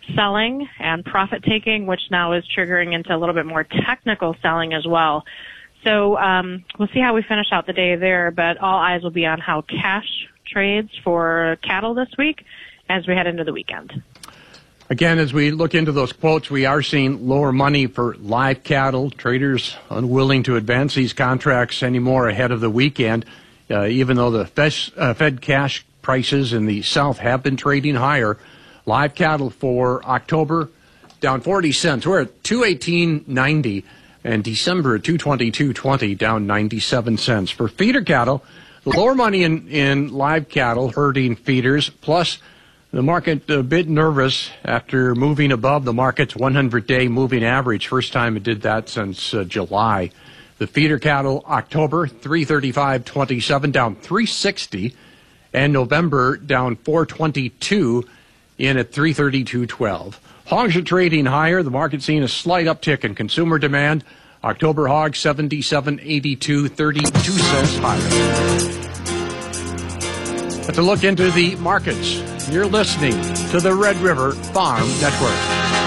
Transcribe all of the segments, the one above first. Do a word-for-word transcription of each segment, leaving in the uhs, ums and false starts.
selling and profit taking, which now is triggering into a little bit more technical selling as well. So um, we'll see how we finish out the day there, but all eyes will be on how cash trades for cattle this week as we head into the weekend. Again, as we look into those quotes, we are seeing lower money for live cattle. Traders unwilling to advance these contracts anymore ahead of the weekend, uh, even though the Fed, uh, Fed cash prices in the South have been trading higher. Live cattle for October down forty cents. We're at two eighteen ninety, and December at two twenty-two twenty, down ninety-seven cents. For feeder cattle, the lower money in, in live cattle herding feeders, plus the market a bit nervous after moving above the market's one hundred day moving average. First time it did that since uh, July. The feeder cattle October three thirty-five twenty-seven, down three sixty, and November down four twenty-two in at three thirty-two twelve. Hogs are trading higher. The market seeing a slight uptick in consumer demand. October hog seventy-seven eighty-two, thirty-two cents higher. But to look into the markets, you're listening to the Red River Farm Network.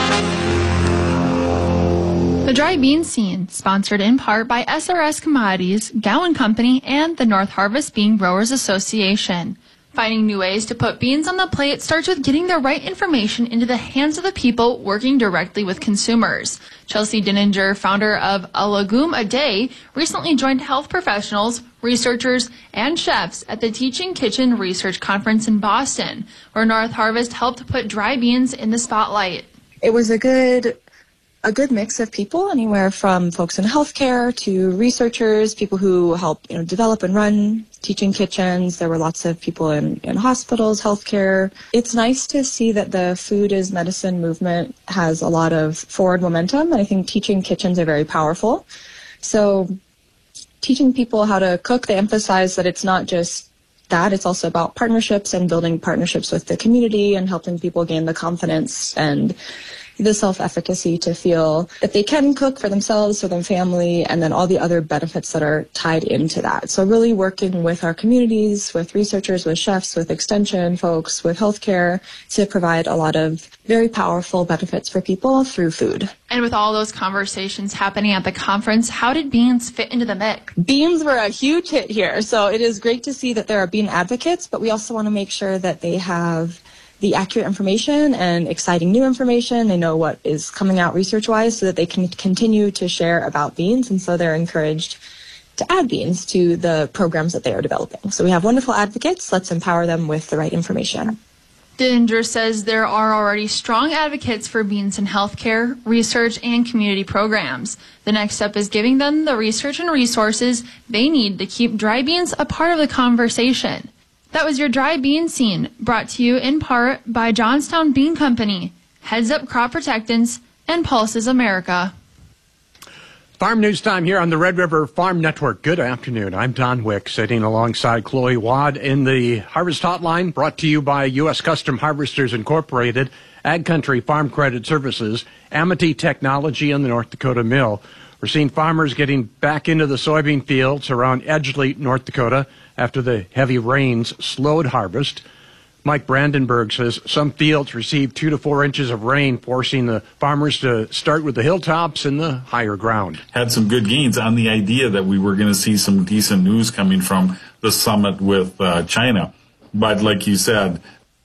The Dry Bean Scene, sponsored in part by S R S Commodities, Gowan Company, and the North Harvest Bean Growers Association. Finding new ways to put beans on the plate starts with getting the right information into the hands of the people working directly with consumers. Chelsea Dininger, founder of A Legume a Day, recently joined health professionals, researchers, and chefs at the Teaching Kitchen Research Conference in Boston, where North Harvest helped put dry beans in the spotlight. It was a good a good mix of people, anywhere from folks in healthcare to researchers, people who help you know, develop and run teaching kitchens. There were lots of people in, in hospitals, healthcare. It's nice to see that the food is medicine movement has a lot of forward momentum, and I think teaching kitchens are very powerful. So teaching people how to cook, they emphasize that it's not just that, it's also about partnerships and building partnerships with the community and helping people gain the confidence and the self-efficacy to feel that they can cook for themselves, for their family, and then all the other benefits that are tied into that. So really working with our communities, with researchers, with chefs, with extension folks, with healthcare to provide a lot of very powerful benefits for people through food. And with all those conversations happening at the conference, how did beans fit into the mix? Beans were a huge hit here. So it is great to see that there are bean advocates, but we also want to make sure that they have the accurate information and exciting new information. They know what is coming out research-wise so that they can continue to share about beans, and so they're encouraged to add beans to the programs that they are developing. So we have wonderful advocates. Let's empower them with the right information. Dininger says there are already strong advocates for beans in healthcare, research, and community programs. The next step is giving them the research and resources they need to keep dry beans a part of the conversation. That was your Dry Bean Scene, brought to you in part by Johnstown Bean Company, Heads Up Crop Protectants, and Pulses America. Farm News Time here on the Red River Farm Network. Good afternoon. I'm Don Wick, sitting alongside Chloe Wad in the Harvest Hotline, brought to you by U S Custom Harvesters Incorporated, Ag Country Farm Credit Services, Amity Technology, and the North Dakota Mill. We're seeing farmers getting back into the soybean fields around Edgeley, North Dakota, after the heavy rains slowed harvest. Mike Brandenburg says some fields received two to four inches of rain, forcing the farmers to start with the hilltops and the higher ground. Had some good gains on the idea that we were going to see some decent news coming from the summit with uh, China. But like you said,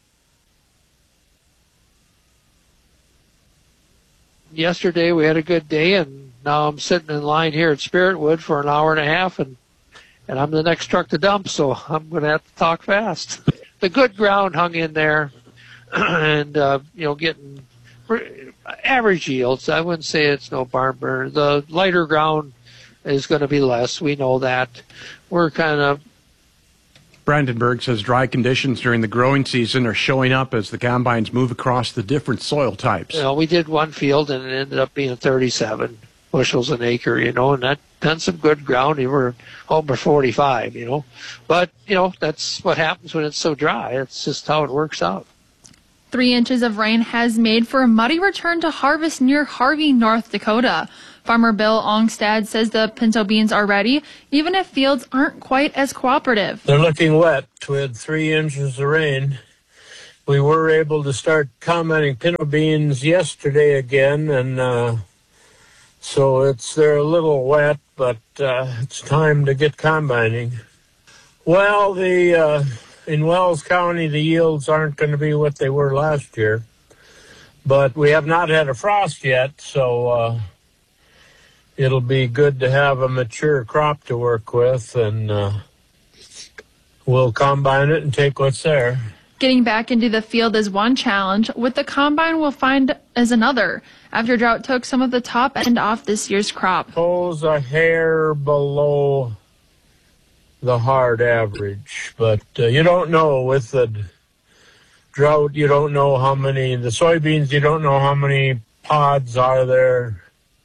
yesterday we had a good day, and now I'm sitting in line here at Spiritwood for an hour and a half, and and I'm the next truck to dump, so I'm going to have to talk fast. The good ground hung in there, and, uh, you know, getting average yields. I wouldn't say it's no barn burner. The lighter ground is going to be less. We know that. We're kind of... Brandenburg says dry conditions during the growing season are showing up as the combines move across the different soil types. You know, we did one field, and it ended up being thirty-seven bushels an acre, you know, and that done some good ground. We were over forty-five, you know. But, you know, that's what happens when it's so dry. It's just how it works out. Three inches of rain has made for a muddy return to harvest near Harvey, North Dakota. Farmer Bill Ongstad says the pinto beans are ready, even if fields aren't quite as cooperative. They're looking wet with three inches of rain. we were able to start combining pinto beans yesterday again, and uh, so it's they're a little wet, but uh, it's time to get combining. Well, the uh, in Wells County, the yields aren't going to be what they were last year, but we have not had a frost yet, so uh, it'll be good to have a mature crop to work with, and uh, we'll combine it and take what's there. Getting back into the field is one challenge. With the combine, we'll find is another, after drought took some of the top end off this year's crop. Goes a hair below the hard average, but uh, you don't know with the drought. You don't know how many the soybeans. You don't know how many pods are there,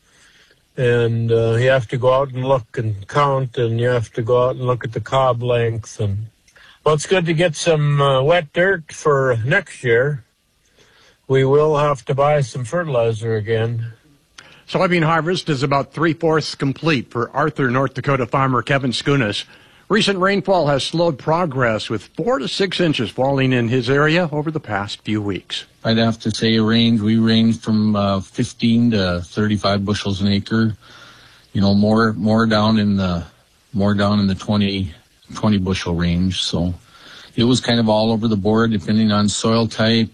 and uh, you have to go out and look and count, and you have to go out and look at the cob length. And well, it's good to get some uh, wet dirt for next year. We will have to buy some fertilizer again. Soybean harvest is about three-fourths complete for Arthur, North Dakota farmer Kevin Skunas. Recent rainfall has slowed progress, with four to six inches falling in his area over the past few weeks. I'd have to say a range. We range from uh, fifteen to thirty-five bushels an acre. You know, more more down in the more down in the twenty, twenty bushel range. So it was kind of all over the board, depending on soil type.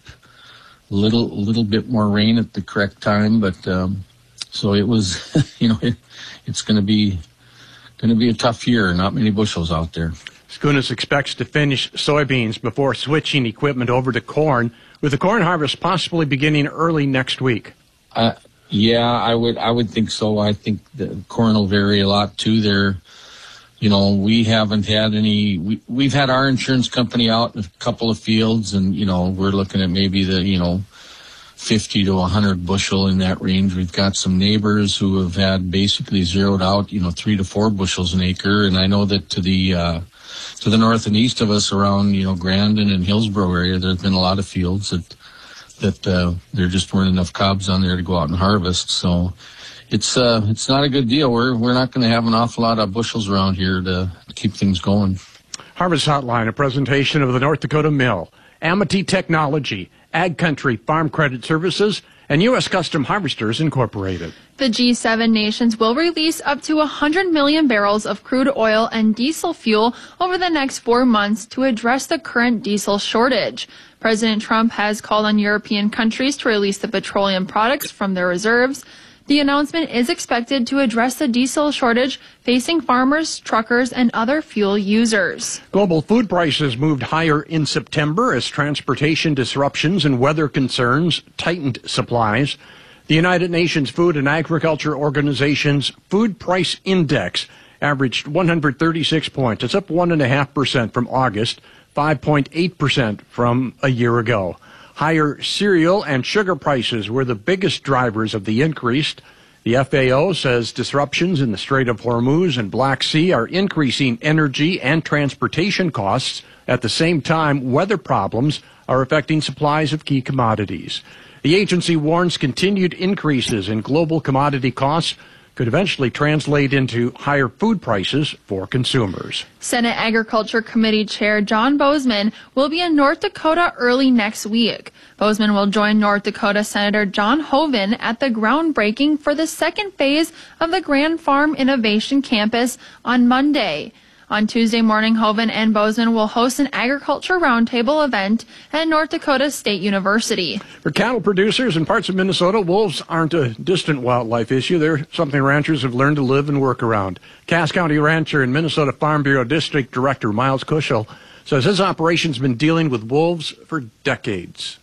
Little little bit more rain at the correct time, but um, so it was. You know, it, it's going to be. Going to be a tough year. Not many bushels out there. Skunas expects to finish soybeans before switching equipment over to corn, with the corn harvest possibly beginning early next week. Uh, yeah, I would. I would think so. I think the corn will vary a lot too. There, you know, we haven't had any. We we've had our insurance company out in a couple of fields, and you know, we're looking at maybe the you know. fifty to one hundred bushel in that range. We've got some neighbors who have had basically zeroed out, you know, three to four bushels an acre. And I know that to the, uh, to the north and east of us around, you know, Grandin and Hillsborough area, there's been a lot of fields that, that, uh, there just weren't enough cobs on there to go out and harvest. So it's, uh, it's not a good deal. We're, we're not going to have an awful lot of bushels around here to, to keep things going. Harvest Hotline, a presentation of the North Dakota Mill, Amity Technology, Ag Country Farm Credit Services, and U S Custom Harvesters Incorporated. The G seven nations will release up to one hundred million barrels of crude oil and diesel fuel over the next four months to address the current diesel shortage. President Trump has called on European countries to release the petroleum products from their reserves. The announcement is expected to address the diesel shortage facing farmers, truckers, and other fuel users. Global food prices moved higher in September as transportation disruptions and weather concerns tightened supplies. The United Nations Food and Agriculture Organization's Food Price Index averaged one hundred thirty-six points. It's up one point five percent from August, five point eight percent from a year ago. Higher cereal and sugar prices were the biggest drivers of the increase. The F A O says disruptions in the Strait of Hormuz and Black Sea are increasing energy and transportation costs. At the same time, weather problems are affecting supplies of key commodities. The agency warns continued increases in global commodity costs could eventually translate into higher food prices for consumers. Senate Agriculture Committee Chair John Boozman will be in North Dakota early next week. Boozman will join North Dakota Senator John Hoeven at the groundbreaking for the second phase of the Grand Farm Innovation Campus on Monday. On Tuesday morning, Hoeven and Boozman will host an agriculture roundtable event at North Dakota State University. For cattle producers in parts of Minnesota, wolves aren't a distant wildlife issue. They're something ranchers have learned to live and work around. Cass County rancher and Minnesota Farm Bureau District Director Miles Kushel says his operation's been dealing with wolves for decades.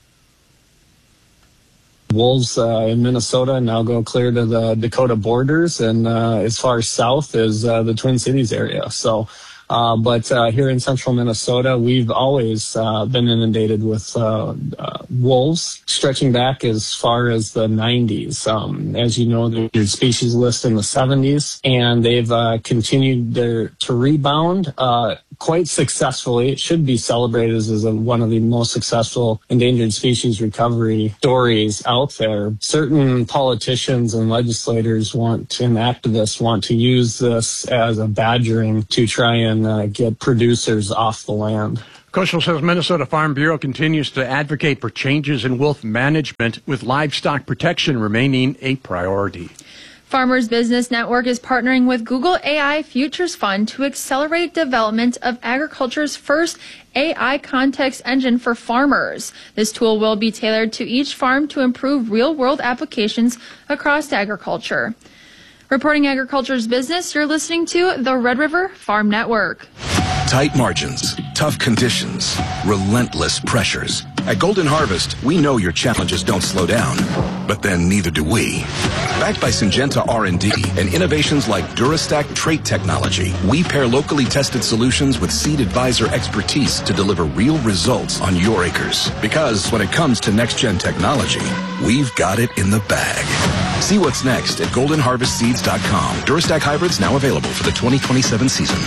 Wolves uh, in Minnesota now go clear to the Dakota borders and uh, as far south as uh, the Twin Cities area. So, uh, but uh, here in central Minnesota, we've always uh, been inundated with uh, uh, wolves, stretching back as far as the nineties. Um, as you know, there's species list in the seventies, and they've uh, continued their, to rebound uh, quite successfully. It should be celebrated as a, one of the most successful endangered species recovery stories out there. Certain politicians and legislators want and activists want to use this as a badgering to try and uh, get producers off the land. Kushel says Minnesota Farm Bureau continues to advocate for changes in wolf management, with livestock protection remaining a priority. Farmers Business Network is partnering with Google A I Futures Fund to accelerate development of agriculture's first A I context engine for farmers. This tool will be tailored to each farm to improve real-world applications across agriculture. Reporting agriculture's business, you're listening to the Red River Farm Network. Tight margins, tough conditions, relentless pressures. At Golden Harvest, we know your challenges don't slow down, but then neither do we. Backed by Syngenta R and D and innovations like DuraStack trait technology, we pair locally tested solutions with Seed Advisor expertise to deliver real results on your acres. Because when it comes to next-gen technology, we've got it in the bag. See what's next at golden harvest seeds dot com. DuraStack hybrids now available for the twenty twenty-seven season.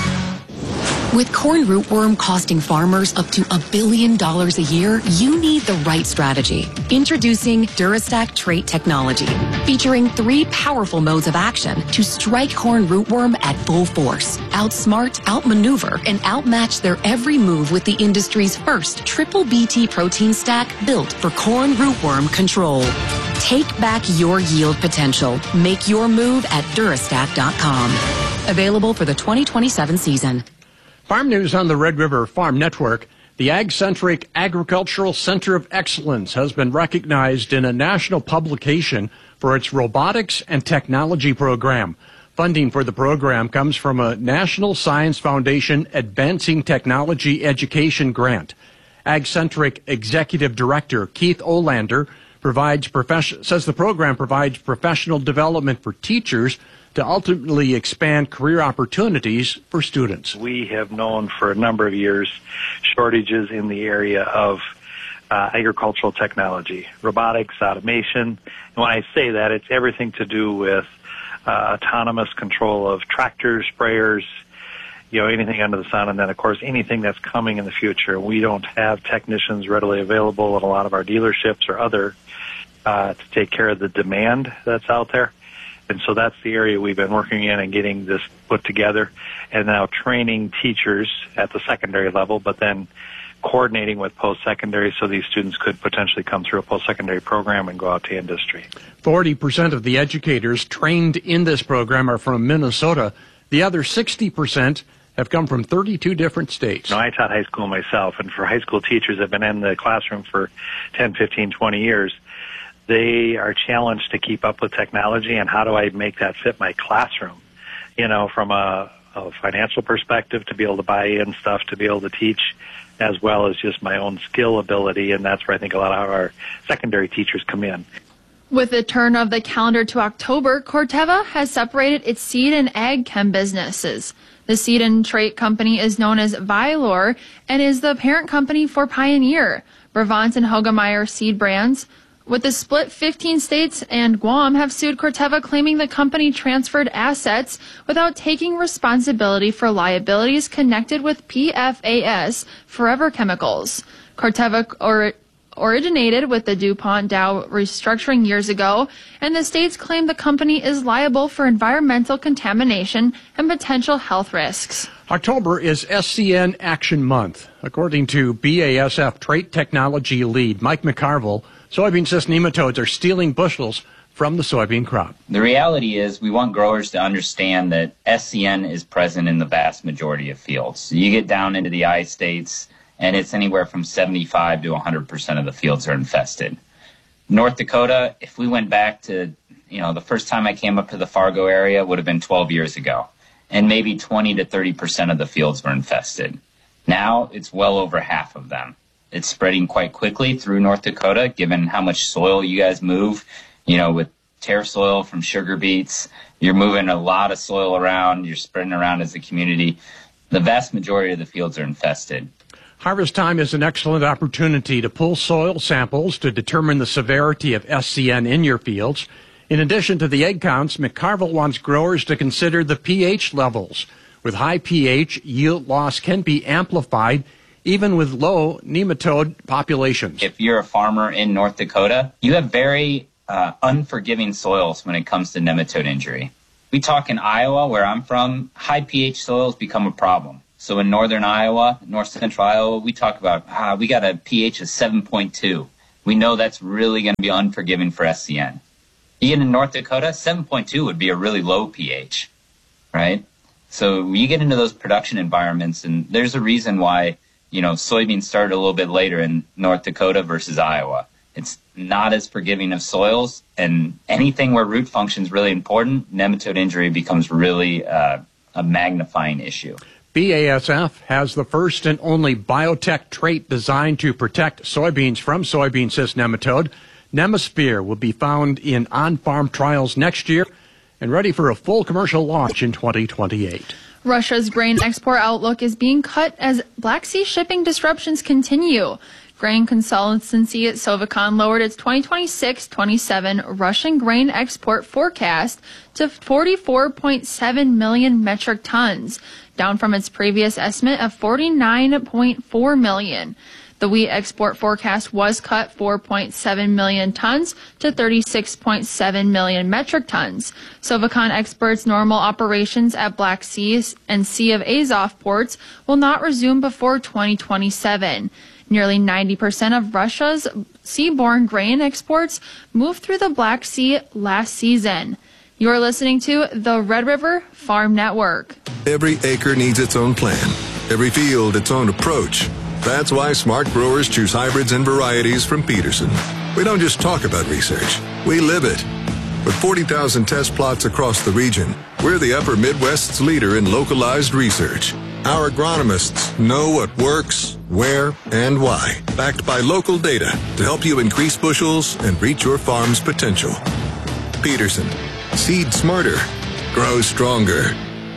With corn rootworm costing farmers up to a billion dollars a year, you need the right strategy. Introducing DuraStack trait technology, featuring three powerful modes of action to strike corn rootworm at full force, outsmart, outmaneuver, and outmatch their every move with the industry's first triple B T protein stack built for corn rootworm control. Take back your yield potential. Make your move at Durastack dot com. Available for the twenty twenty-seven season. Farm news on the Red River Farm Network. The Ag-Centric Agricultural Center of Excellence has been recognized in a national publication for its robotics and technology program. Funding for the program comes from a National Science Foundation Advancing Technology Education grant. Ag-Centric Executive Director Keith Olander provides profession- says the program provides professional development for teachers to ultimately expand career opportunities for students. We have known for a number of years shortages in the area of uh, agricultural technology, robotics, automation. And when I say that, it's everything to do with uh, autonomous control of tractors, sprayers, you know, anything under the sun, and then, of course, anything that's coming in the future. We don't have technicians readily available at a lot of our dealerships or other uh, to take care of the demand that's out there. And so that's the area we've been working in and getting this put together, and now training teachers at the secondary level, but then coordinating with post-secondary so these students could potentially come through a post-secondary program and go out to industry. forty percent of the educators trained in this program are from Minnesota. The other sixty percent have come from thirty-two different states. Now, I taught high school myself, and for high school teachers that have been in the classroom for ten, fifteen, twenty years, they are challenged to keep up with technology, and how do I make that fit my classroom? You know, from a, a financial perspective, to be able to buy in stuff, to be able to teach, as well as just my own skill ability, and that's where I think a lot of our secondary teachers come in. With the turn of the calendar to October, Corteva has separated its seed and ag chem businesses. The seed and trait company is known as Vylor and is the parent company for Pioneer, Brevant and Hogemeyer seed brands. With the split, fifteen states and Guam have sued Corteva, claiming the company transferred assets without taking responsibility for liabilities connected with P F A S, Forever Chemicals. Corteva or, originated with the DuPont Dow restructuring years ago, and the states claim the company is liable for environmental contamination and potential health risks. October is S C N Action Month. According to B A S F Trait Technology Lead Mike McCarville, soybean cyst nematodes are stealing bushels from the soybean crop. The reality is we want growers to understand that S C N is present in the vast majority of fields. So you get down into the I states, and it's anywhere from seventy-five to one hundred percent of the fields are infested. North Dakota, if we went back to, you know, the first time I came up to the Fargo area would have been twelve years ago, and maybe twenty to thirty percent of the fields were infested. Now it's well over half of them. It's spreading quite quickly through North Dakota, given how much soil you guys move, you know, with tear soil from sugar beets. You're moving a lot of soil around. You're spreading around as a community. The vast majority of the fields are infested. Harvest time is an excellent opportunity to pull soil samples to determine the severity of S C N in your fields. In addition to the egg counts, McCarville wants growers to consider the pH levels. With high pH, yield loss can be amplified even with low nematode populations. If you're a farmer in North Dakota, you have very uh, unforgiving soils when it comes to nematode injury. We talk in Iowa, where I'm from, high pH soils become a problem. So in northern Iowa, north central Iowa, we talk about, ah, we got a pH of seven point two. We know that's really going to be unforgiving for S C N. Even in North Dakota, seven point two would be a really low pH, right? So you get into those production environments, and there's a reason why, you know, soybeans started a little bit later in North Dakota versus Iowa. It's not as forgiving of soils, and anything where root function is really important, nematode injury becomes really uh, a magnifying issue. B A S F has the first and only biotech trait designed to protect soybeans from soybean cyst nematode. Nemasphere will be found in on-farm trials next year and ready for a full commercial launch in twenty twenty-eight. Russia's grain export outlook is being cut as Black Sea shipping disruptions continue. Grain consultancy at Sovicon lowered its twenty twenty-six twenty-seven Russian grain export forecast to forty-four point seven million metric tons, down from its previous estimate of forty-nine point four million. The wheat export forecast was cut four point seven million tons to thirty-six point seven million metric tons. Sovicon experts normal operations at Black Sea and Sea of Azov ports will not resume before twenty twenty-seven. Nearly ninety percent of Russia's seaborne grain exports moved through the Black Sea last season. You're listening to the Red River Farm Network. Every acre needs its own plan, every field its own approach. That's why smart growers choose hybrids and varieties from Peterson. We don't just talk about research, we live it. With forty thousand test plots across the region, we're the Upper Midwest's leader in localized research. Our agronomists know what works, where, and why, backed by local data to help you increase bushels and reach your farm's potential. Peterson, seed smarter, grow stronger.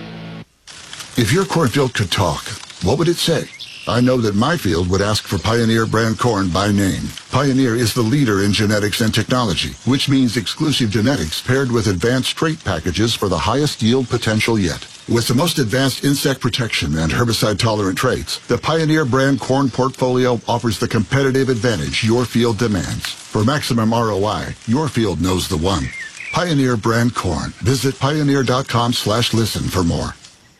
If your cornfield could talk, what would it say? I know that my field would ask for Pioneer brand corn by name. Pioneer is the leader in genetics and technology, which means exclusive genetics paired with advanced trait packages for the highest yield potential yet. With the most advanced insect protection and herbicide-tolerant traits, the Pioneer brand corn portfolio offers the competitive advantage your field demands. For maximum R O I, your field knows the one. Pioneer brand corn. Visit pioneer.com slash listen for more.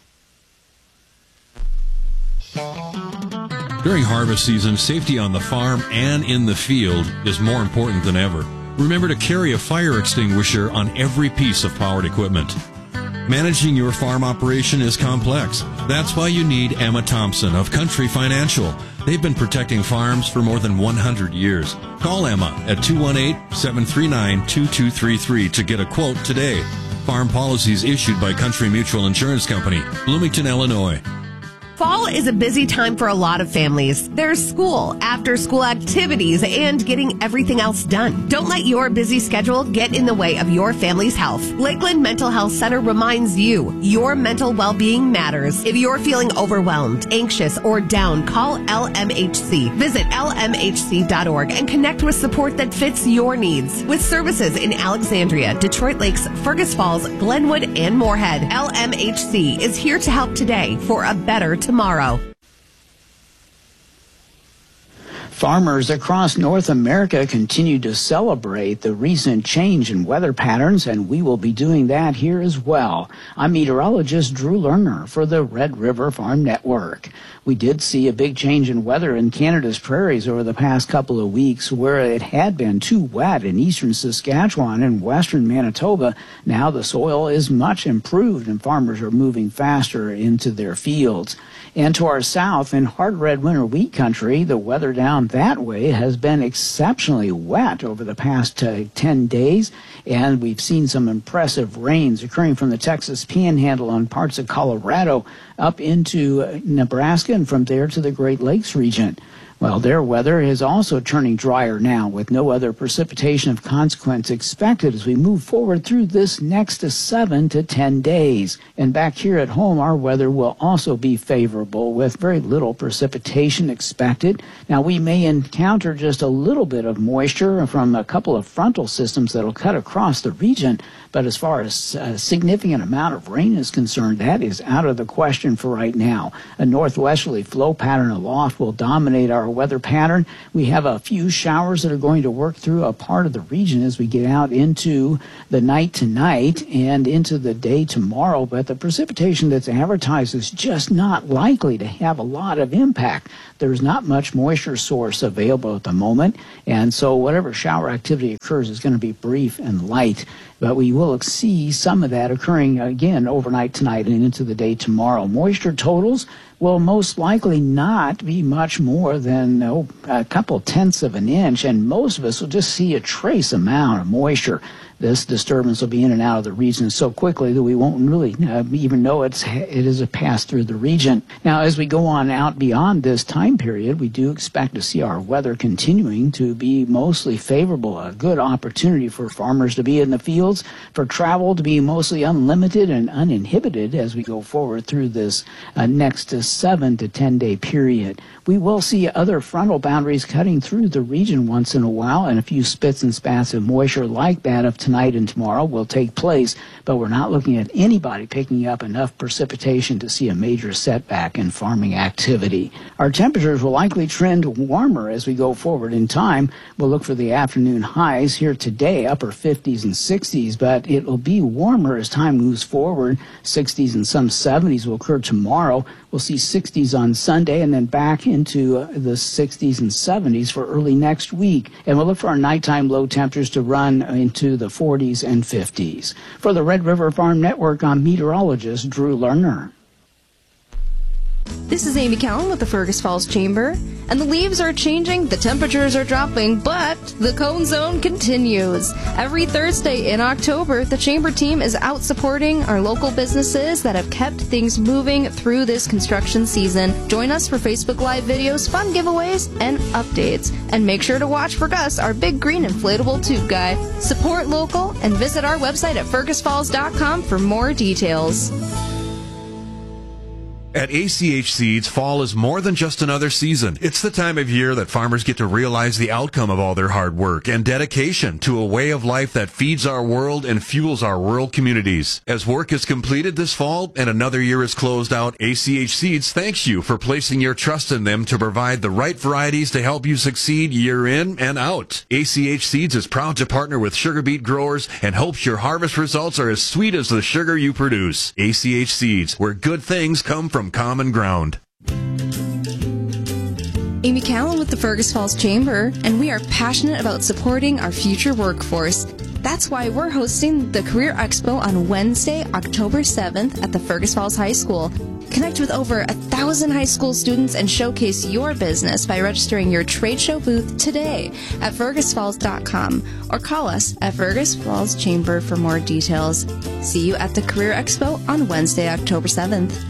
During harvest season, safety on the farm and in the field is more important than ever. Remember to carry a fire extinguisher on every piece of powered equipment. Managing your farm operation is complex. That's why you need Emma Thompson of Country Financial. They've been protecting farms for more than one hundred years. Call Emma at two one eight, seven three nine, two two three three to get a quote today. Farm policies issued by Country Mutual Insurance Company, Bloomington, Illinois. Fall is a busy time for a lot of families. There's school, after-school activities, and getting everything else done. Don't let your busy schedule get in the way of your family's health. Lakeland Mental Health Center reminds you, your mental well-being matters. If you're feeling overwhelmed, anxious, or down, call L M H C. Visit L M H C dot org and connect with support that fits your needs. With services in Alexandria, Detroit Lakes, Fergus Falls, Glenwood, and Moorhead, L M H C is here to help today for a better tomorrow. Tomorrow. Farmers across North America continue to celebrate the recent change in weather patterns, and we will be doing that here as well. I'm meteorologist Drew Lerner for the Red River Farm Network. We did see a big change in weather in Canada's prairies over the past couple of weeks, where it had been too wet in eastern Saskatchewan and western Manitoba. Now the soil is much improved and farmers are moving faster into their fields. And to our south, in hard red winter wheat country, the weather down that way has been exceptionally wet over the past uh, ten days, and we've seen some impressive rains occurring from the Texas Panhandle on parts of Colorado up into uh, Nebraska and from there to the Great Lakes region. Well, their weather is also turning drier now, with no other precipitation of consequence expected as we move forward through this next seven to ten days. And back here at home, our weather will also be favorable, with very little precipitation expected. Now, we may encounter just a little bit of moisture from a couple of frontal systems that will cut across the region, but as far as a significant amount of rain is concerned, that is out of the question for right now. A northwesterly flow pattern aloft will dominate our weather pattern. We have a few showers that are going to work through a part of the region as we get out into the night tonight and into the day tomorrow, but the precipitation that's advertised is just not likely to have a lot of impact. There's not much moisture source available at the moment, and so whatever shower activity occurs is going to be brief and light. But we will see some of that occurring again overnight tonight and into the day tomorrow. Moisture totals will most likely not be much more than oh, a couple tenths of an inch, and most of us will just see a trace amount of moisture. This disturbance will be in and out of the region so quickly that we won't really uh, even know it's, it is a pass through the region. Now, as we go on out beyond this time period, we do expect to see our weather continuing to be mostly favorable, a good opportunity for farmers to be in the fields, for travel to be mostly unlimited and uninhibited as we go forward through this uh, next uh, seven to ten day period. We will see other frontal boundaries cutting through the region once in a while, and a few spits and spats of moisture like that of tonight and tomorrow will take place, but we're not looking at anybody picking up enough precipitation to see a major setback in farming activity. Our temperatures will likely trend warmer as we go forward in time. We'll look for the afternoon highs here today, upper fifties and sixties, but it will be warmer as time moves forward. sixties and some seventies will occur tomorrow. We'll see sixties on Sunday and then back into uh, the sixties and seventies for early next week. And we'll look for our nighttime low temperatures to run into the forties and fifties. For the Red River Farm Network, I'm meteorologist Drew Lerner. This is Amy Cowan with the Fergus Falls Chamber, and the leaves are changing, the temperatures are dropping, but the cone zone continues. Every Thursday in October, the Chamber team is out supporting our local businesses that have kept things moving through this construction season. Join us for Facebook Live videos, fun giveaways, and updates. And make sure to watch for Gus, our big green inflatable tube guy. Support local and visit our website at fergus falls dot com for more details. At A C H Seeds, fall is more than just another season. It's the time of year that farmers get to realize the outcome of all their hard work and dedication to a way of life that feeds our world and fuels our rural communities. As work is completed this fall and another year is closed out, A C H Seeds thanks you for placing your trust in them to provide the right varieties to help you succeed year in and out. A C H Seeds is proud to partner with sugar beet growers and hopes your harvest results are as sweet as the sugar you produce. A C H Seeds, where good things come from common ground. Amy Callan with the Fergus Falls Chamber, and we are passionate about supporting our future workforce. That's why we're hosting the Career Expo on Wednesday, October seventh at the Fergus Falls High School. Connect with over a thousand high school students and showcase your business by registering your trade show booth today at fergus falls dot com or call us at Fergus Falls Chamber for more details. See you at the Career Expo on Wednesday, October seventh.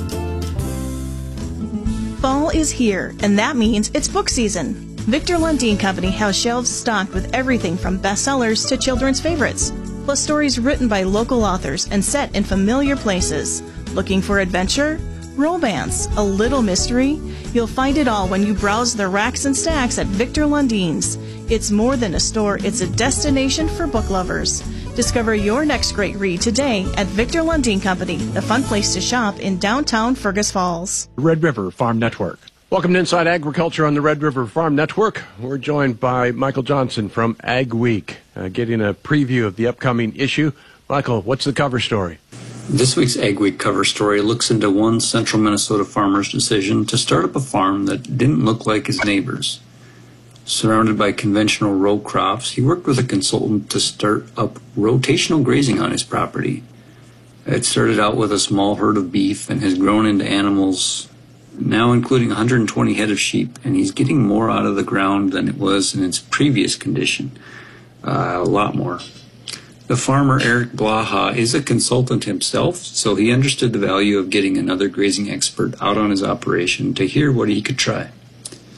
Fall is here, and that means it's book season. Victor Lundin Company has shelves stocked with everything from bestsellers to children's favorites, plus stories written by local authors and set in familiar places. Looking for adventure, romance, a little mystery? You'll find it all when you browse the racks and stacks at Victor Lundin's. It's more than a store, it's a destination for book lovers. Discover your next great read today at Victor Lundin Company, the fun place to shop in downtown Fergus Falls. Red River Farm Network. Welcome to Inside Agriculture on the Red River Farm Network. We're joined by Michael Johnson from Ag Week, uh, getting a preview of the upcoming issue. Michael, what's the cover story? This week's Ag Week cover story looks into one central Minnesota farmer's decision to start up a farm that didn't look like his neighbors. Surrounded by conventional row crops, he worked with a consultant to start up rotational grazing on his property. It started out with a small herd of beef and has grown into animals, now including one hundred twenty head of sheep, and he's getting more out of the ground than it was in its previous condition. Uh, a lot more. The farmer, Eric Blaha, is a consultant himself, so he understood the value of getting another grazing expert out on his operation to hear what he could try.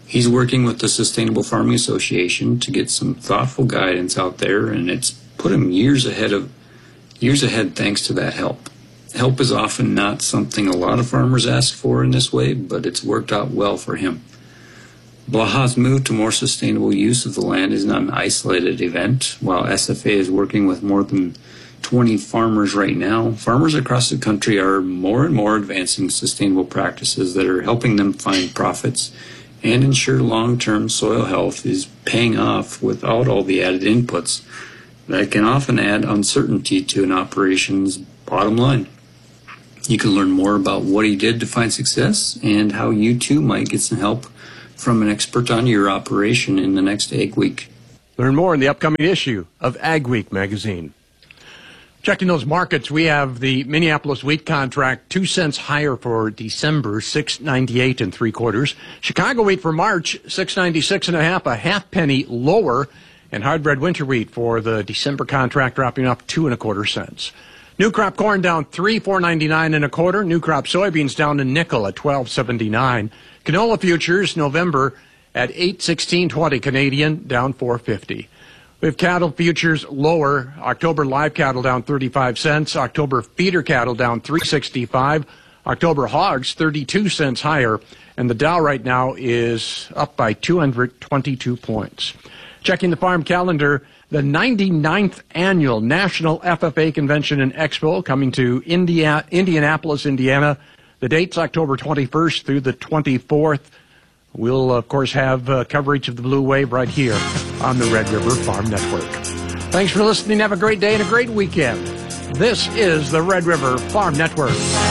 He's working with the Sustainable Farming Association to get some thoughtful guidance out there, and it's put him years ahead of years ahead thanks to that help. Help is often not something a lot of farmers ask for in this way, but it's worked out well for him. Blaha's move to more sustainable use of the land is not an isolated event. While S F A is working with more than twenty farmers right now, farmers across the country are more and more advancing sustainable practices that are helping them find profits and ensure long-term soil health is paying off without all the added inputs that can often add uncertainty to an operation's bottom line. You can learn more about what he did to find success and how you too might get some help from an expert on your operation in the next Ag Week. Learn more in the upcoming issue of Ag Week magazine. Checking those markets, we have the Minneapolis wheat contract two cents higher for December, six ninety-eight and three quarters. Chicago wheat for March, six ninety-six and a half, a half penny lower. And hard red winter wheat for the December contract dropping off two and a quarter cents. New crop corn down three, four ninety-nine and a quarter. New crop soybeans down a nickel at twelve seventy-nine. Canola futures November at eight sixteen twenty Canadian, down four fifty. We have cattle futures lower. October live cattle down thirty-five cents. October feeder cattle down three sixty-five. October hogs thirty-two cents higher. And the Dow right now is up by two hundred twenty-two points. Checking the farm calendar, the ninety-ninth annual National F F A Convention and Expo coming to India, Indianapolis, Indiana. The date's October twenty-first through the twenty-fourth. We'll, of course, have uh, coverage of the Blue Wave right here on the Red River Farm Network. Thanks for listening. Have a great day and a great weekend. This is the Red River Farm Network.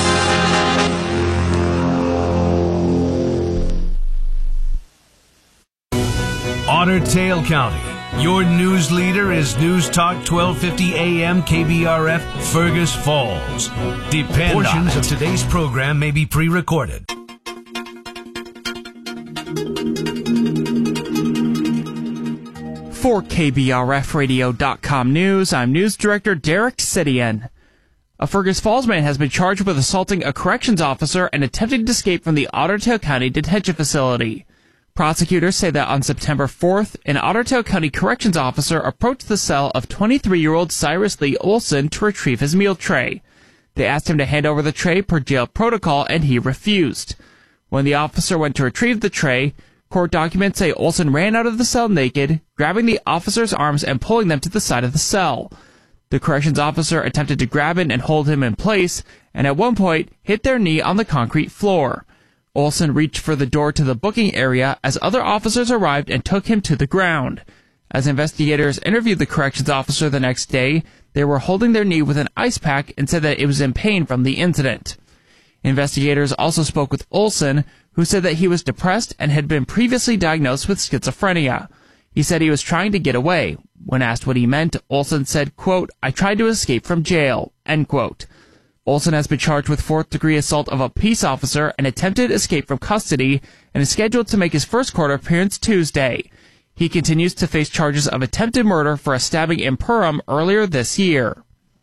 Otter Tail County. Your news leader is News Talk twelve fifty A M K B R F Fergus Falls. Depend Portions of today's program may be pre-recorded. For K B R F radio dot com News, I'm News Director Derek Sidian. A Fergus Falls man has been charged with assaulting a corrections officer and attempting to escape from the Otter Tail County detention facility. Prosecutors say that on September fourth, an Otter Tail County corrections officer approached the cell of twenty-three-year-old Cyrus Lee Olson to retrieve his meal tray. They asked him to hand over the tray per jail protocol, and he refused. When the officer went to retrieve the tray, court documents say Olson ran out of the cell naked, grabbing the officer's arms and pulling them to the side of the cell. The corrections officer attempted to grab him and hold him in place, and at one point hit their knee on the concrete floor. Olson reached for the door to the booking area as other officers arrived and took him to the ground. As investigators interviewed the corrections officer the next day, they were holding their knee with an ice pack and said that it was in pain from the incident. Investigators also spoke with Olson, who said that he was depressed and had been previously diagnosed with schizophrenia. He said he was trying to get away. When asked what he meant, Olson said, quote, "I tried to escape from jail," end quote. Olson has been charged with fourth-degree assault of a peace officer and attempted escape from custody and is scheduled to make his first court appearance Tuesday. He continues to face charges of attempted murder for a stabbing in Perham earlier this year.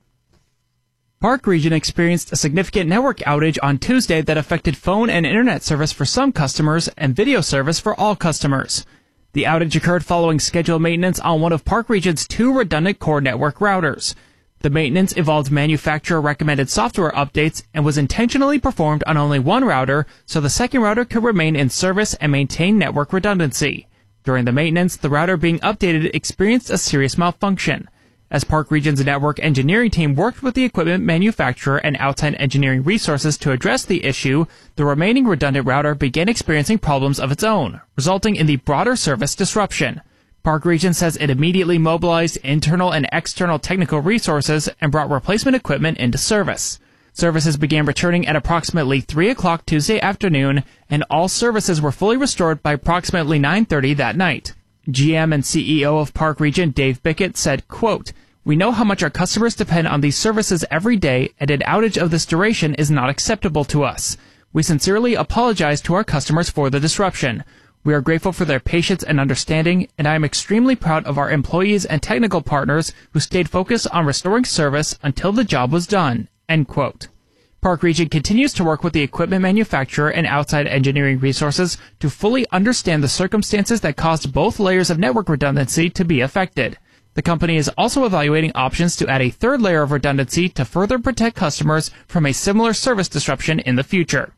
Park Region experienced a significant network outage on Tuesday that affected phone and internet service for some customers and video service for all customers. The outage occurred following scheduled maintenance on one of Park Region's two redundant core network routers. The maintenance involved manufacturer-recommended software updates and was intentionally performed on only one router so the second router could remain in service and maintain network redundancy. During the maintenance, the router being updated experienced a serious malfunction. As Park Region's network engineering team worked with the equipment manufacturer and outside engineering resources to address the issue, the remaining redundant router began experiencing problems of its own, resulting in the broader service disruption. Park Region says it immediately mobilized internal and external technical resources and brought replacement equipment into service. Services began returning at approximately three o'clock Tuesday afternoon, and all services were fully restored by approximately nine thirty that night. G M and C E O of Park Region, Dave Bickett, said, quote, "We know how much our customers depend on these services every day, and an outage of this duration is not acceptable to us. We sincerely apologize to our customers for the disruption. We are grateful for their patience and understanding, and I am extremely proud of our employees and technical partners who stayed focused on restoring service until the job was done," end quote. Park Region continues to work with the equipment manufacturer and outside engineering resources to fully understand the circumstances that caused both layers of network redundancy to be affected. The company is also evaluating options to add a third layer of redundancy to further protect customers from a similar service disruption in the future.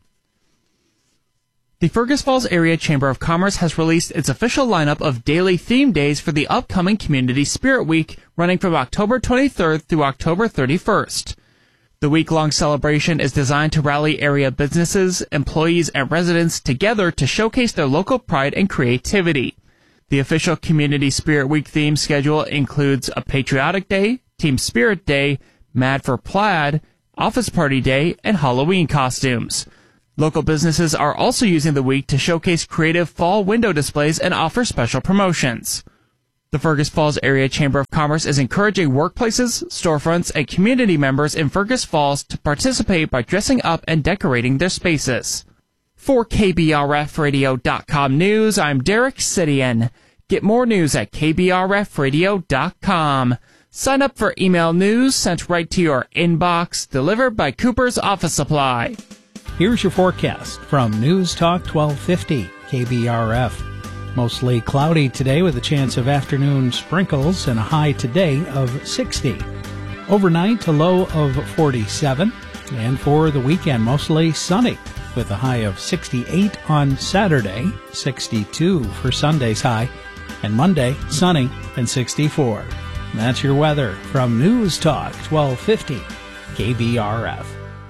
The Fergus Falls Area Chamber of Commerce has released its official lineup of daily theme days for the upcoming Community Spirit Week, running from October twenty-third through October thirty-first. The week-long celebration is designed to rally area businesses, employees, and residents together to showcase their local pride and creativity. The official Community Spirit Week theme schedule includes a Patriotic Day, Team Spirit Day, Mad for Plaid, Office Party Day, and Halloween costumes. Local businesses are also using the week to showcase creative fall window displays and offer special promotions. The Fergus Falls Area Chamber of Commerce is encouraging workplaces, storefronts, and community members in Fergus Falls to participate by dressing up and decorating their spaces. For K B R F radio dot com News, I'm Derek Sidian. Get more news at K B R F radio dot com. Sign up for email news sent right to your inbox, delivered by Cooper's Office Supply. Here's your forecast from News Talk twelve fifty K B R F. Mostly cloudy today with a chance of afternoon sprinkles and a high today of sixty. Overnight, a low of forty-seven. And for the weekend, mostly sunny with a high of sixty-eight on Saturday, sixty-two for Sunday's high, and Monday, sunny and sixty-four. And that's your weather from News Talk twelve fifty K B R F.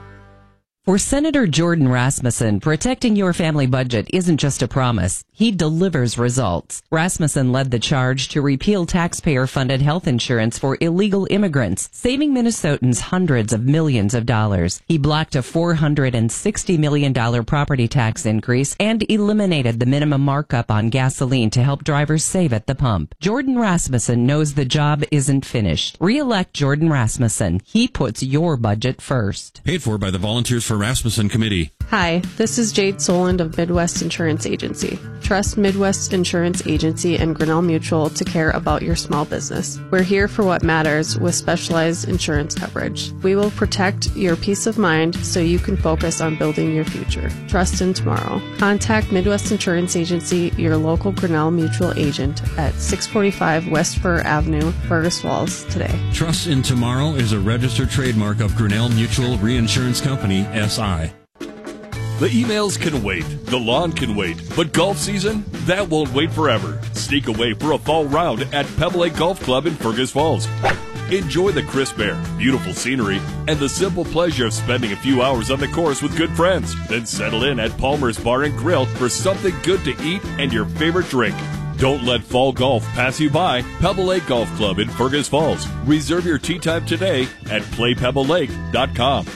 For Senator Jordan Rasmussen, protecting your family budget isn't just a promise. He delivers results. Rasmussen led the charge to repeal taxpayer-funded health insurance for illegal immigrants, saving Minnesotans hundreds of millions of dollars. He blocked a four hundred sixty million dollars property tax increase and eliminated the minimum markup on gasoline to help drivers save at the pump. Jordan Rasmussen knows the job isn't finished. Re-elect Jordan Rasmussen. He puts your budget first. Paid for by the Volunteers for Rasmussen Committee. Hi, this is Jade Soland of Midwest Insurance Agency. Trust Midwest Insurance Agency and Grinnell Mutual to care about your small business. We're here for what matters with specialized insurance coverage. We will protect your peace of mind so you can focus on building your future. Trust in tomorrow. Contact Midwest Insurance Agency, your local Grinnell Mutual agent at six forty-five West Fur Avenue, Fergus Falls today. Trust in Tomorrow is a registered trademark of Grinnell Mutual Reinsurance Company, S I. The emails can wait, the lawn can wait, but golf season, that won't wait forever. Sneak away for a fall round at Pebble Lake Golf Club in Fergus Falls. Enjoy the crisp air, beautiful scenery, and the simple pleasure of spending a few hours on the course with good friends. Then settle in at Palmer's Bar and Grill for something good to eat and your favorite drink. Don't let fall golf pass you by. Pebble Lake Golf Club in Fergus Falls. Reserve your tee time today at play pebble lake dot com.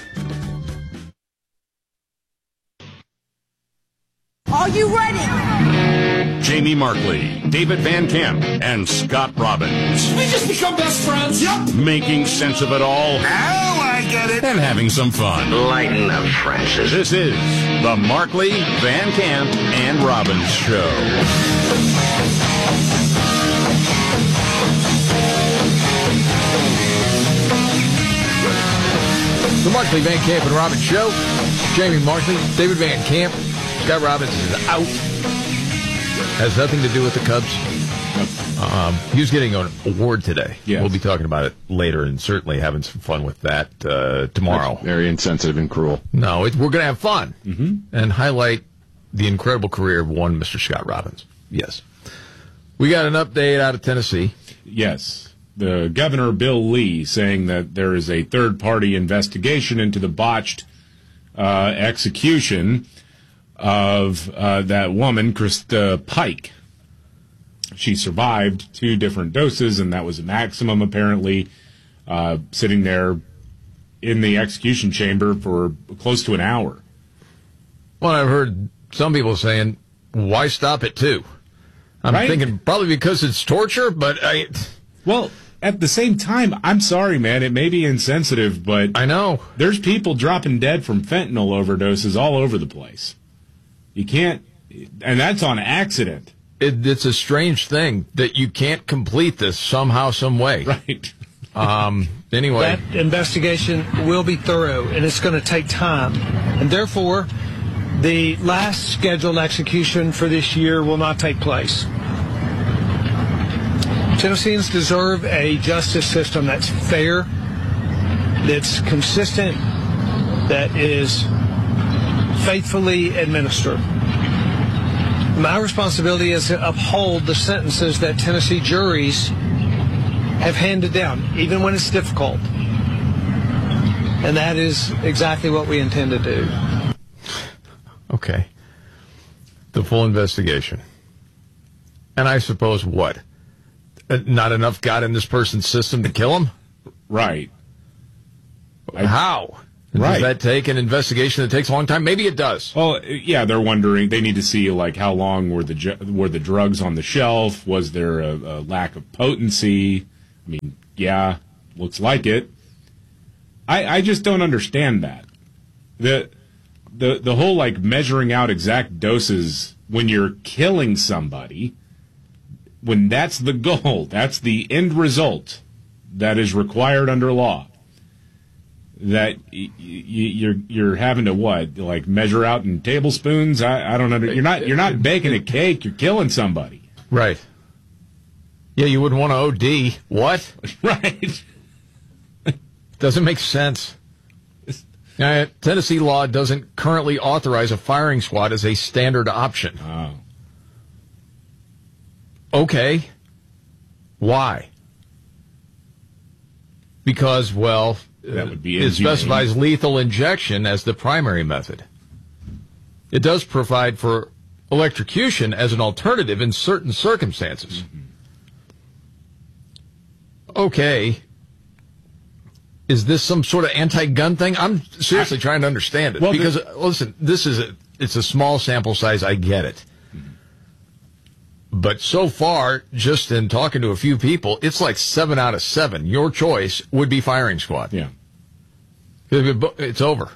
Are you ready? Jamie Markley, David Van Camp, and Scott Robbins. We just become best friends. Yep. Making sense of it all. Now I get it. And having some fun. Lighten up, Francis. This is the Markley, Van Camp, and Robbins Show. The Markley, Van Camp, and Robbins Show. Jamie Markley, David Van Camp. Scott Robbins is out. Has nothing to do with the Cubs. Um, he was getting an award today. Yes. We'll be talking about it later and certainly having some fun with that uh, tomorrow. That's very insensitive and cruel. No, it, we're going to have fun mm-hmm. and highlight the incredible career of one Mister Scott Robbins. Yes. We got an update out of Tennessee. Yes. The Governor Bill Lee saying that there is a third-party investigation into the botched uh, execution of uh, that woman, Krista Pike. She survived two different doses, and that was a maximum, apparently, uh, sitting there in the execution chamber for close to an hour. Well, I've heard some people saying, why stop at two? I'm right? thinking probably because it's torture, but I... Well, at the same time, I'm sorry, man, it may be insensitive, but... I know. There's people dropping dead from fentanyl overdoses all over the place. You can't... And that's on accident. It, it's a strange thing that you can't complete this somehow, some way. Right. Um, anyway. That investigation will be thorough, and it's going to take time. And therefore, the last scheduled execution for this year will not take place. Tennesseans deserve a justice system that's fair, that's consistent, that is faithfully administered. My responsibility is to uphold the sentences that Tennessee juries have handed down, even when it's difficult. And that is exactly what we intend to do. Okay. The full investigation. And I suppose what? Not enough got in this person's system to kill him? Right. How? Right. Does that take an investigation that takes a long time? Maybe it does. Well, yeah, they're wondering. They need to see, like, how long were the ju- were the drugs on the shelf? Was there a, a lack of potency? I mean, yeah, looks like it. I, I just don't understand that. The the the whole, like, measuring out exact doses when you're killing somebody, when that's the goal, that's the end result that is required under law. That y- y- you're you're having to what, like, measure out in tablespoons? I, I don't know. You're not you're not baking a cake. You're killing somebody. Right. Yeah, you wouldn't want to O D. What? Right. Doesn't make sense. Uh, Tennessee law doesn't currently authorize a firing squad as a standard option. Oh. Okay. Why? Because, well, that would be it inhumane. specifies lethal injection as the primary method. It does provide for electrocution as an alternative in certain circumstances. Mm-hmm. Okay. Is this some sort of anti-gun thing? I'm seriously I, trying to understand it. Well, because, the, listen, this is a, it's a small sample size. I get it. Mm-hmm. But so far, just in talking to a few people, it's like seven out of seven. Your choice would be firing squad. Yeah. It's over.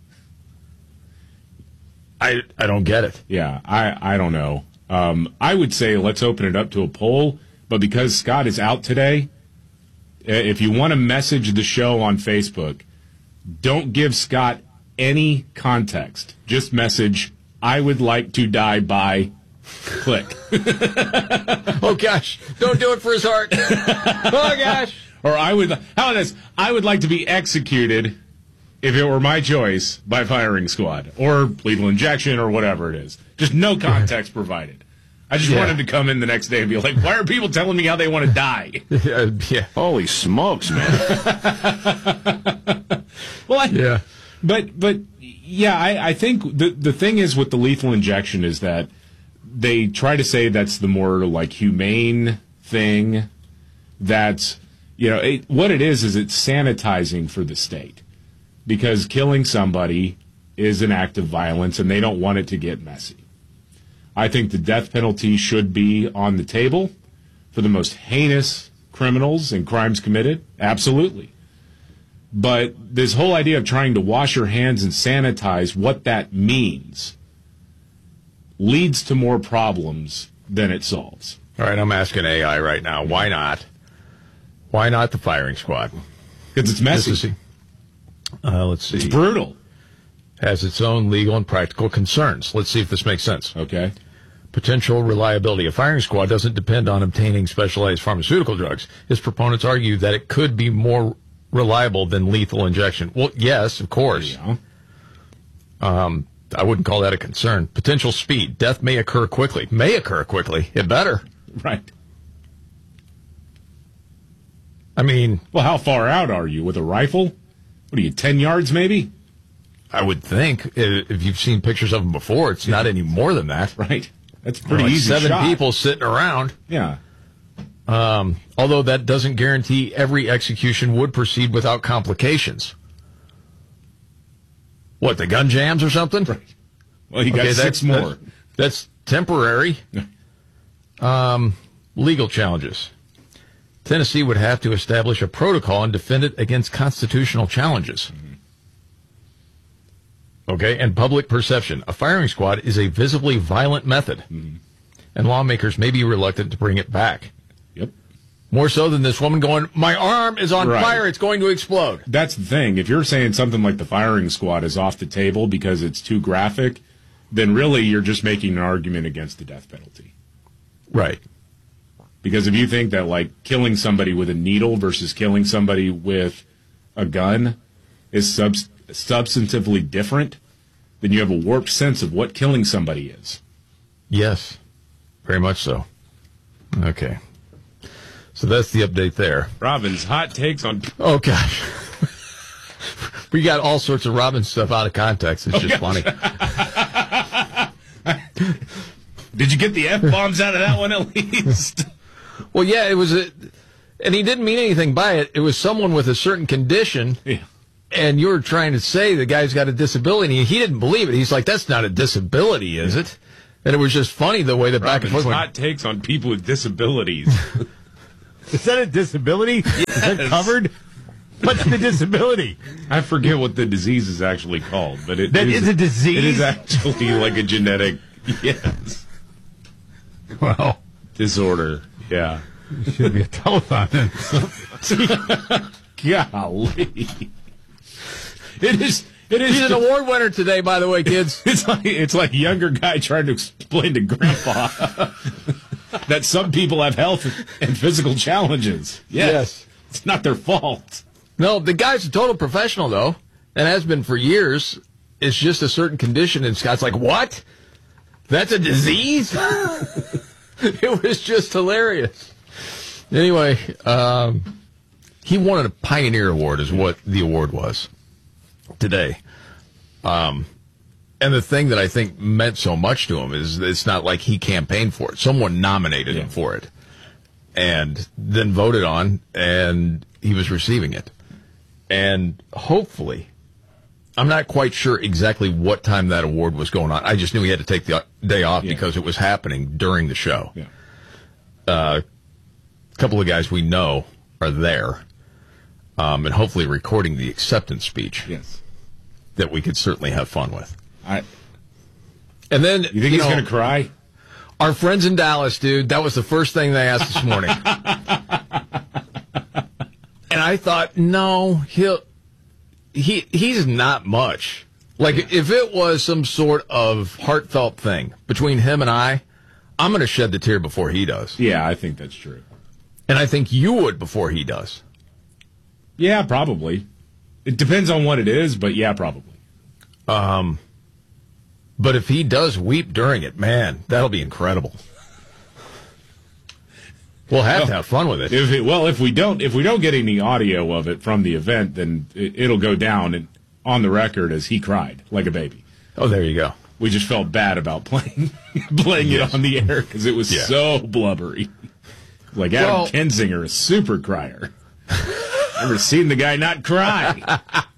I I don't get it. Yeah, I, I don't know. Um, I would say let's open it up to a poll, but because Scott is out today, if you want to message the show on Facebook, don't give Scott any context. Just message, I would like to die by click. Oh, gosh. Don't do it for his heart. Oh, gosh. Or I would, how about this? I would like to be executed, if it were my choice, by firing squad. Or lethal injection or whatever it is. Just no context provided. I just yeah. want him to come in the next day and be like, why are people telling me how they want to die? Yeah, yeah. Holy smokes, man. Well, I, yeah. But, but yeah, I, I think the, the thing is with the lethal injection is that they try to say that's the more, like, humane thing. That's, you know, it, what it is is it's sanitizing for the state. Because killing somebody is an act of violence, and they don't want it to get messy. I think the death penalty should be on the table for the most heinous criminals and crimes committed. Absolutely. But this whole idea of trying to wash your hands and sanitize what that means leads to more problems than it solves. All right, I'm asking A I right now. Why not? Why not the firing squad? Because it's messy. Is, uh, let's see. It's brutal. Has its own legal and practical concerns. Let's see if this makes sense. Okay. Potential reliability. A firing squad doesn't depend on obtaining specialized pharmaceutical drugs. Its proponents argue that it could be more reliable than lethal injection. Well, yes, of course. Yeah. Um, I wouldn't call that a concern. Potential speed. Death may occur quickly. May occur quickly. It better. Right. I mean... Well, how far out are you? With a rifle? What are you, ten yards maybe? I would think. If you've seen pictures of them before, it's yeah. not any more than that. Right. That's pretty like easy Seven shot. people sitting around. Yeah. Um, although that doesn't guarantee every execution would proceed without complications. What, the gun jams or something? Right. Well, you got okay, six that's, more. That's, that's temporary. um, legal challenges. Tennessee would have to establish a protocol and defend it against constitutional challenges. Mm-hmm. Okay, and public perception. A firing squad is a visibly violent method, mm-hmm. and lawmakers may be reluctant to bring it back. Yep. More so than this woman going, my arm is on Right. fire, it's going to explode. That's the thing. If you're saying something like the firing squad is off the table because it's too graphic, then really you're just making an argument against the death penalty. Right. Because if you think that, like, killing somebody with a needle versus killing somebody with a gun is sub- substantively different, then you have a warped sense of what killing somebody is. Yes, very much so. Okay. So that's the update there. Robin's hot takes on... Oh, gosh. We got all sorts of Robin stuff out of context. It's Oh, just gosh. funny. Did you get the F-bombs out of that one at least? Well, yeah, it was a... And he didn't mean anything by it. It was someone with a certain condition. Yeah. And you were trying to say the guy's got a disability. And he didn't believe it. He's like, that's not a disability, is it? And it was just funny the way the back and Robin's forth went. hot takes on people with disabilities. Is that a disability? Is that covered? What's the disability? I forget what the disease is actually called, but it That is, is a disease? It is actually like a genetic, yes, Well, disorder. Yeah, it should be a telethon then. golly, it is. It is. He's an award winner today, by the way, kids. It's like it's like a younger guy trying to explain to Grandpa that some people have health and physical challenges. Yes, Yes. it's not their fault. No, the guy's a total professional, though, and has been for years. It's just a certain condition, and Scott's like, what? That's a disease? It was just hilarious. Anyway, um, he won a Pioneer Award is what the award was today. Um, and the thing that I think meant so much to him is it's not like he campaigned for it. Someone nominated Yeah. him for it and then voted on, and he was receiving it. And hopefully, I'm not quite sure exactly what time that award was going on. I just knew he had to take the day off Yeah. because it was happening during the show. Yeah. Uh, a couple of guys we know are there, um, and hopefully recording the acceptance speech. Yes. That we could certainly have fun with. I. And then You think he's know, going to cry? Our friends in Dallas, dude, that was the first thing they asked this morning. And I thought, no, he'll he he's not much. Like if it was some sort of heartfelt thing between him and I, I'm going to shed the tear before he does. Yeah, I think that's true. And I think you would before he does. Yeah, probably. It depends on what it is, but yeah, probably. Um, but if he does weep during it, man, that'll be incredible. We'll have well, to have fun with it. If it. Well, if we don't, if we don't get any audio of it from the event, then it, it'll go down and on the record as he cried like a baby. Oh, there you go. We just felt bad about playing playing Yes. it on the air because it was Yeah. so blubbery. Like Adam Well- Kensinger, a super crier. Never seen the guy not cry.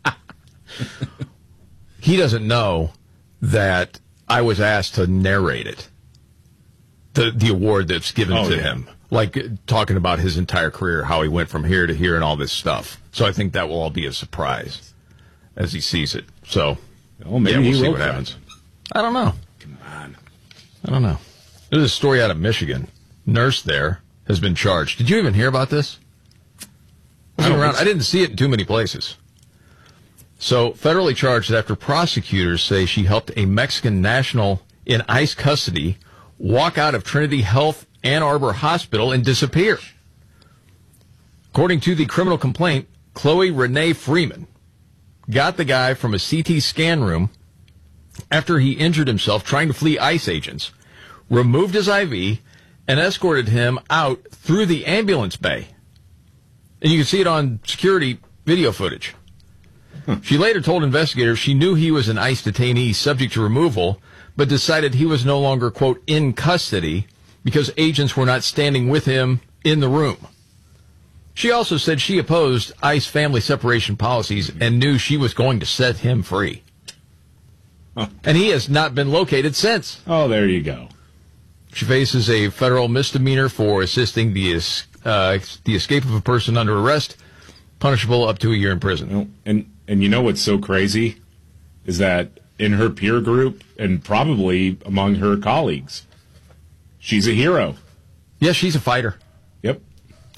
He doesn't know that I was asked to narrate it. The the award that's given Oh, to yeah. him. Like uh, talking about his entire career, how he went from here to here and all this stuff. So I think that will all be a surprise as he sees it. So Oh, maybe yeah, we'll he see will what cry. happens. I don't know. Come on. I don't know. There's a story out of Michigan. Nurse there has been charged. Did you even hear about this? I, don't around. think so. I didn't see it in too many places. So, federally charged after prosecutors say she helped a Mexican national in ICE custody walk out of Trinity Health Ann Arbor Hospital and disappear. According to the criminal complaint, Chloe Renee Freeman got the guy from a C T scan room after he injured himself trying to flee ICE agents, removed his I V, and escorted him out through the ambulance bay. And you can see it on security video footage. She later told investigators she knew he was an ICE detainee subject to removal, but decided he was no longer, quote, in custody because agents were not standing with him in the room. She also said she opposed ICE family separation policies and knew she was going to set him free. Huh. And he has not been located since. Oh, there you go. She faces a federal misdemeanor for assisting the es- uh, the escape of a person under arrest, punishable up to a year in prison. No, and and you know what's so crazy is that in her peer group and probably among her colleagues, she's a hero. Yeah, she's a fighter. Yep. Yeah.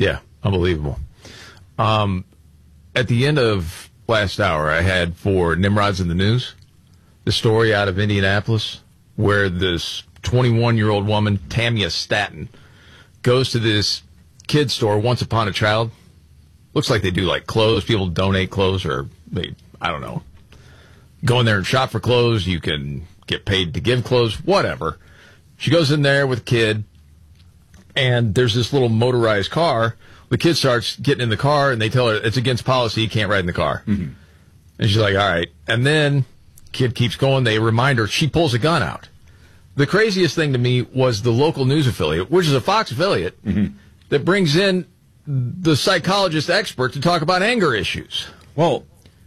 Unbelievable. Um, at the end of last hour, I had for Nimrod's in the News the story out of Indianapolis where this twenty-one-year-old woman, Tamia Staten, goes to this kid store, Once Upon a Child. Looks like they do like clothes. People donate clothes, or they, I don't know, go in there and shop for clothes. You can get paid to give clothes, whatever. She goes in there with a kid, and there's this little motorized car. The kid starts getting in the car, and they tell her it's against policy. You can't ride in the car. Mm-hmm. And she's like, all right. And then kid keeps going. They remind her. She pulls a gun out. The craziest thing to me was the local news affiliate, which is a Fox affiliate, mm-hmm. that brings in the psychologist expert to talk about anger issues. Well,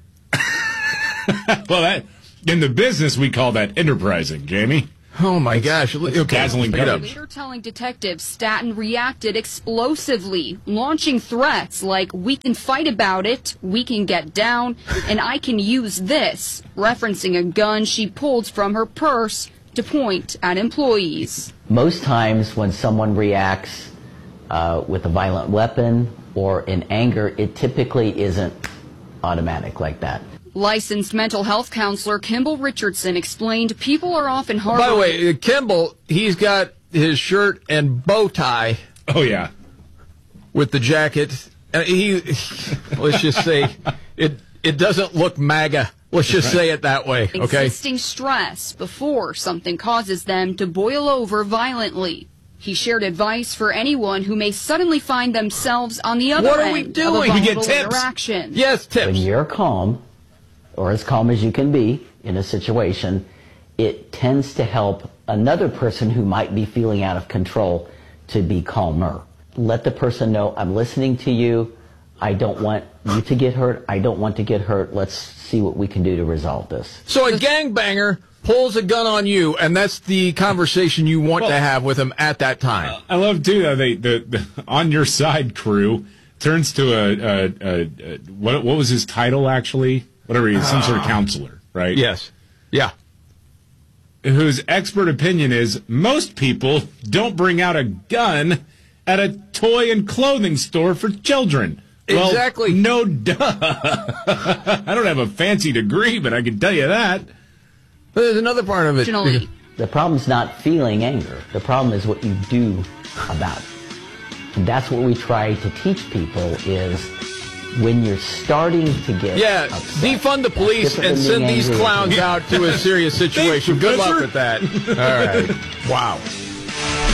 well, that, in the business, we call that enterprising, Jamie. Oh, my gosh. Okay, dazzling coverage. Later telling detectives Staten reacted explosively, launching threats like, we can fight about it, we can get down, and I can use this, referencing a gun she pulled from her purse to point at employees. Most times when someone reacts uh, with a violent weapon or in anger, it typically isn't automatic like that. Licensed mental health counselor Kimball Richardson explained people are often harboring... By the way, uh, Kimball, he's got his shirt and bow tie. Oh, yeah. With the jacket. And he, let's just say, it it doesn't look MAGA. Let's just right. say it that way, okay? Existing stress before something causes them to boil over violently. He shared advice for anyone who may suddenly find themselves on the other what end are we doing? of a volatile we get tips. interaction. Yes, tips. When you're calm, or as calm as you can be in a situation, it tends to help another person who might be feeling out of control to be calmer. Let the person know, I'm listening to you. I don't want you to get hurt. I don't want to get hurt. Let's see what we can do to resolve this. So a gangbanger pulls a gun on you, and that's the conversation you want well, to have with him at that time. I love, too, uh, they, the, the On Your Side crew turns to a, a, a, a what, what was his title, actually? Whatever he is, some sort of counselor, right? Yes. Yeah. Whose expert opinion is most people don't bring out a gun at a toy and clothing store for children. Well, exactly. No duh. I don't have a fancy degree, but I can tell you that. But there's another part of it. The problem's not feeling anger. The problem is what you do about it. And that's what we try to teach people is when you're starting to get yeah, upset, defund the police and send these clowns out to a serious situation. Good luck with that. All right. Wow.